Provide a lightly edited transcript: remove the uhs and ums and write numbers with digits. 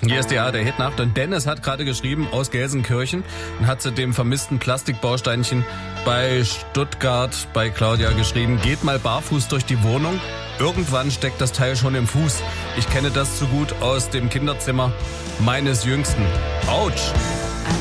Hier ist der Hitnacht und Dennis hat gerade geschrieben aus Gelsenkirchen und hat zu dem vermissten Plastikbausteinchen bei Stuttgart bei Claudia geschrieben, geht mal barfuß durch die Wohnung, irgendwann steckt das Teil schon im Fuß. Ich kenne das zu gut aus dem Kinderzimmer meines Jüngsten. Autsch!